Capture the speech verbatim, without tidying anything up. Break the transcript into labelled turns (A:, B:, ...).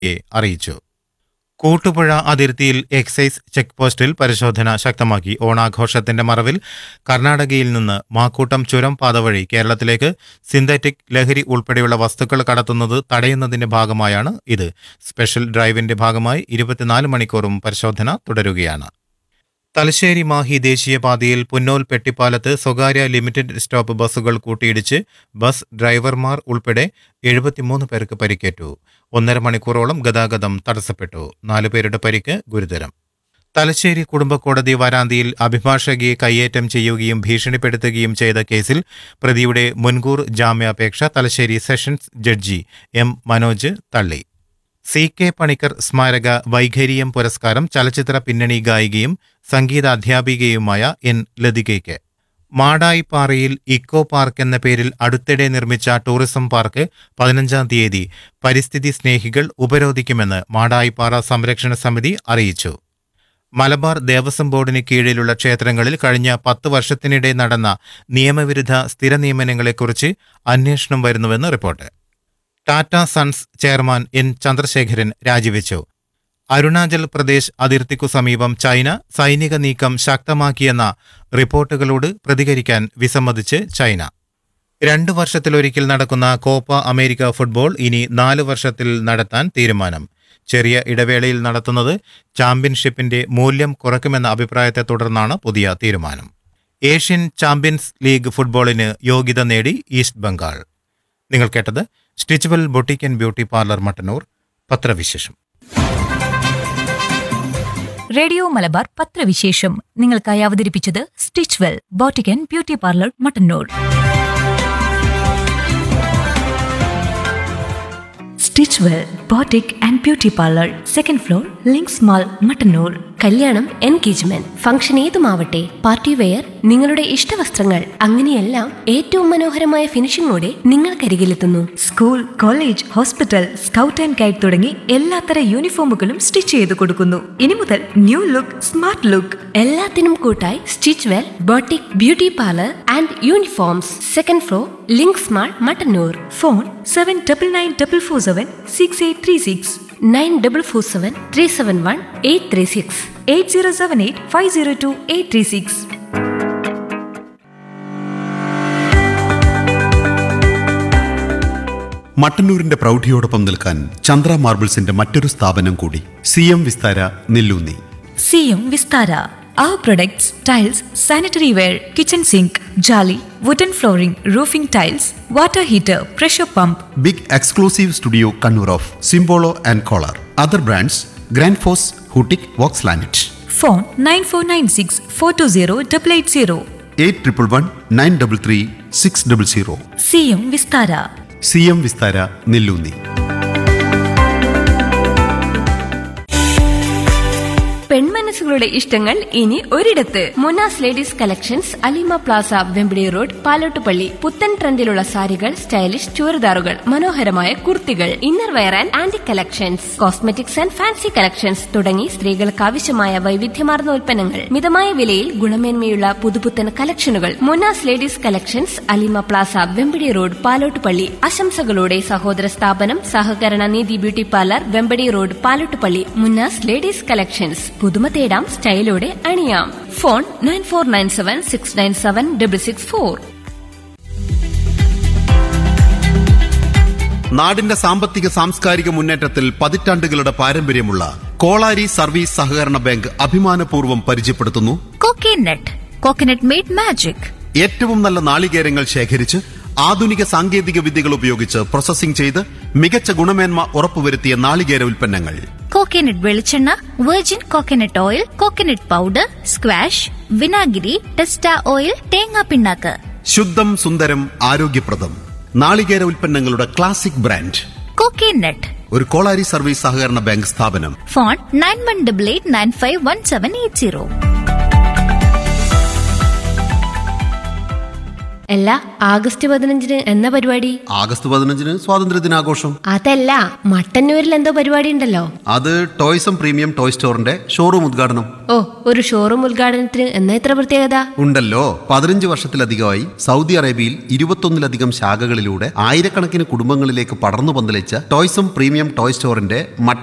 A: A അറിയിച്ചു. കൂട്ടുപുഴ അതിർത്തിയിൽ excise check പോസ്റ്റിൽ പരിശോധന ശക്തമാക്കി. ഓണാഘോഷത്തിന്റെ മറവിൽ കർണാടകയിൽ നിന്ന് മാക്കൂട്ടം ചുരം പാത വഴി കേരളത്തിലേക്ക് സിന്തറ്റിക് ലഹരി ഉൾപ്പെടെയുള്ള വസ്തുക്കൾ കടത്തുന്നത് തടയുന്നതിന്റെ ഭാഗമായാണ് ഇത്. സ്പെഷ്യൽ ഡ്രൈവിന്റെ ഭാഗമായി ഇരുപത്തിനാല് മണിക്കൂറും പരിശോധന തുടരുകയാണ്. തലശ്ശേരി മാഹി ദേശീയപാതയിൽ പുന്നോൽ പെട്ടിപ്പാലത്ത് സ്വകാര്യ ലിമിറ്റഡ് സ്റ്റോപ്പ് ബസ്സുകൾ കൂട്ടിയിടിച്ച് ബസ് ഡ്രൈവർമാർ ഉൾപ്പെടെ എഴുപത്തിമൂന്ന് പേർക്ക് പരിക്കേറ്റു. ഒന്നര മണിക്കൂറോളം ഗതാഗതം തടസ്സപ്പെട്ടു. നാലുപേരുടെ പരിക്ക് ഗുരുതരം. തലശ്ശേരി കുടുംബക്കോടതി വരാന്തിയിൽ അഭിഭാഷകയെ കയ്യേറ്റം ചെയ്യുകയും ഭീഷണിപ്പെടുത്തുകയും ചെയ്ത കേസിൽ പ്രതിയുടെ മുൻകൂർ ജാമ്യാപേക്ഷ Thalassery sessions judge M Manoj തള്ളി. സി കെ പണിക്കർ സ്മാരക വൈഖരിയം പുരസ്കാരം ചലച്ചിത്ര പിന്നണി ഗായികയും സംഗീത അധ്യാപികയുമായ എൻ ലതികയ്ക്ക്. മാടായിപ്പാറയിൽ ഇക്കോ പാർക്ക് എന്ന പേരിൽ അടുത്തിടെ നിർമ്മിച്ച ടൂറിസം പാർക്ക് പതിനഞ്ചാം തീയതി പരിസ്ഥിതി സ്നേഹികൾ ഉപരോധിക്കുമെന്ന് മാടായിപ്പാറ സംരക്ഷണ സമിതി അറിയിച്ചു. മലബാർ ദേവസ്വം ബോർഡിന് കീഴിലുള്ള ക്ഷേത്രങ്ങളിൽ കഴിഞ്ഞ പത്ത് വർഷത്തിനിടെ നടന്ന നിയമവിരുദ്ധ സ്ഥിര നിയമനങ്ങളെക്കുറിച്ച് അന്വേഷണം വരുന്നുവെന്ന് report. Tata sons chairman N Chandrasekharan രാജിവെച്ചു. അരുണാചൽ പ്രദേശ് അതിർത്തിക്കു സമീപം ചൈന സൈനിക നീക്കം ശക്തമാക്കിയെന്ന റിപ്പോർട്ടുകളോട് പ്രതികരിക്കാൻ വിസമ്മതിച്ച് ചൈന. രണ്ടു വർഷത്തിലൊരിക്കൽ നടക്കുന്ന കോപ്പ അമേരിക്ക ഫുട്ബോൾ ഇനി നാല് വർഷത്തിൽ നടത്താൻ തീരുമാനം. ചെറിയ ഇടവേളയിൽ നടത്തുന്നത് ചാമ്പ്യൻഷിപ്പിന്റെ മൂല്യം കുറയ്ക്കുമെന്ന അഭിപ്രായത്തെ തുടർന്നാണ് പുതിയ തീരുമാനം. ഏഷ്യൻ ചാമ്പ്യൻസ് ലീഗ് ഫുട്ബോളിന് യോഗ്യത നേടി ഈസ്റ്റ് ബംഗാൾ. നിങ്ങൾ കേട്ടത് Stitchwell boutique and beauty parlour Mattannur പത്രവിശേഷം.
B: റേഡിയോ മലബാർ പത്രവിശേഷം നിങ്ങൾക്കായി അവതരിപ്പിച്ചത് Stitchwell boutique and beauty parlour Mattannur. Stitchwell boutique and beauty parlour, second floor, links mall, Mattannur.
C: കല്യാണം, എൻഗേജ്മെന്റ്, ഫംഗ്ഷൻ ഏതുമാവട്ടെ, പാർട്ടി വെയർ, നിങ്ങളുടെ ഇഷ്ടവസ്ത്രങ്ങൾ, അങ്ങനെയെല്ലാം ഏറ്റവും മനോഹരമായ ഫിനിഷിംഗോടെ നിങ്ങൾക്കരികിലെത്തുന്നു.
B: School, college, hospital, scout and guide തുടങ്ങി എല്ലാത്തര യൂണിഫോമുകളും സ്റ്റിച്ച് ചെയ്ത് കൊടുക്കുന്നു. ഇനി മുതൽ ന്യൂ ലുക്ക്, സ്മാർട്ട് ലുക്ക്.
C: എല്ലാത്തിനും കൂട്ടായി Stitchwell boutique beauty parlour and uniforms, second floor, links mall, Mattannur.
B: Phone seven double nine double four seven six eight three six
C: nine double four seven three seven one eight three six
B: eight zero seven eight five zero to eight three six.
D: മട്ടന്നൂരിന്റെ പ്രൗഢിയോടൊപ്പം നിൽക്കാൻ ചന്ദ്ര മാർബിൾസിന്റെ മറ്റൊരു സ്ഥാപനം കൂടി, C M Vistara Nelloonni.
B: C M Vistara. Our products, tiles, sanitary ware, kitchen sink, jolly, wooden flooring, roofing tiles, water heater, pressure pump.
D: Big exclusive studio Kannur of സിംബോളോ and collar. Other brands grand FOSS, ഹൂട്ടിക്, Woakes ലാനറ്റ്.
B: Phone nine four nine six four two zero eight eight zero.
D: Eight triple one nine double three six double zero.
B: C M Vistara.
D: C M Vistara Nelloonni.
C: പെൺമനസ്സുകളുടെ ഇഷ്ടങ്ങൾ ഇനി ഒരിടത്ത്. Munas ladies collections, Alima Plaza, Vempidi road, Palottupalli. പുത്തൻ ട്രെൻഡിലുള്ള സാരികൾ, stylish ചുരിദാറുകൾ, മനോഹരമായ കുർത്തികൾ, inner wear and antique collections, cosmetics and fancy collections തുടങ്ങി സ്ത്രീകൾക്ക് ആവശ്യമായ വൈവിധ്യമാർന്ന ഉൽപ്പന്നങ്ങൾ മിതമായ വിലയിൽ ഗുണമേന്മയുള്ള പുതുപുത്തൻ കളക്ഷനുകൾ. Munas ladies collections, Alima Plaza, Vempadi road, Palottupalli. ആശംസകളോടെ സഹോദര സ്ഥാപനം സഹകരണ നീതി beauty parlour, Vempadi road, Palottupalli. Munas ladies collections. പുതുമ തേടാം, സ്റ്റൈലോടെ അണിയാം. Phone nine four nine seven six nine seven double six four.
D: നാടിന്റെ സാമ്പത്തിക സാംസ്കാരിക മുന്നേറ്റത്തിൽ പതിറ്റാണ്ടുകളുടെ പാരമ്പര്യമുള്ള കോളാരി സർവീസ് സഹകരണ ബാങ്ക് അഭിമാനപൂർവ്വം പരിചയപ്പെടുത്തുന്നു
B: കോക്കനട്ട്. Coconut made magic.
D: ഏറ്റവും നല്ല നാളികേരങ്ങൾ ശേഖരിച്ച് ആധുനിക സാങ്കേതിക വിദ്യകൾ ഉപയോഗിച്ച് പ്രോസസ്സിംഗ് ചെയ്ത് മികച്ച ഗുണമേന്മ ഉറപ്പുവരുത്തിയ നാളികേര ഉൽപ്പന്നങ്ങൾ.
E: കോക്കനട്ട് വെളിച്ചെണ്ണ, virgin coconut oil, coconut powder, squash, വിനാഗിരി, ടെസ്റ്റ ഓയിൽ, തേങ്ങാ പിണ്ണാക്ക്.
D: ശുദ്ധം, സുന്ദരം, ആരോഗ്യപ്രദം നാളികേര ഉൽപ്പന്നങ്ങളുടെ ക്ലാസിക് ബ്രാൻഡ്
E: കോക്കനട്ട്.
D: ഒരു കോളാരി സർവീസ് സഹകരണ ബാങ്ക് സ്ഥാപനം.
E: Phone nine one double eight nine five one seven eight zero.
C: അല്ല, ആഗസ്റ്റ് പതിനഞ്ചിന് എന്നാ പരിപാടി?
D: ആഗസ്റ്റ് പതിനഞ്ചിന് സ്വാതന്ത്ര്യ ദിനാഘോഷം.
C: അതല്ല, മട്ടന്നൂരിൽ എന്തോ പരിപാടി ഉണ്ടല്ലോ.
D: അത് ടോയ്സം പ്രീമിയം ടോയ് സ്റ്റോറിന്റെ ഷോറൂം ഉദ്ഘാടനം.
C: ഓ, ഒരു ഷോറൂം ഉദ്ഘാടനത്തിന് എന്നാ ഇത്ര പ്രത്യേകത?
D: ഉണ്ടല്ലോ, പതിനഞ്ച് വർഷത്തിലധികമായി സൗദി അറേബ്യയിൽ ഇരുപത്തൊന്നിലധികം ശാഖകളിലൂടെ ആയിരക്കണക്കിന് കുടുംബങ്ങളിലേക്ക് പടർന്നു പന്തലിച്ച ടോയ്സം പ്രീമിയം ടോയ് സ്റ്റോറിന്റെ